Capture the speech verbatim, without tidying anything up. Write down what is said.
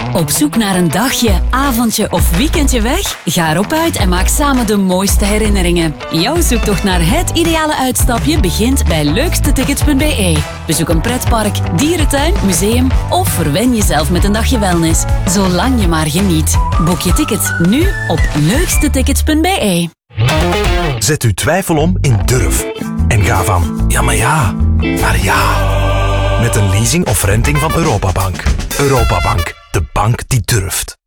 Op zoek naar een dagje, avondje of weekendje weg? Ga erop uit en maak samen de mooiste herinneringen. Jouw zoektocht naar het ideale uitstapje begint bij leukstetickets punt b e. Bezoek een pretpark, dierentuin, museum of verwen jezelf met een dagje wellness. Zolang je maar geniet. Boek je ticket nu op leukstetickets punt b e. Zet uw twijfel om in durf. En ga van ja maar ja, naar ja. Met een leasing of renting van Europabank. Europabank, de bank die durft.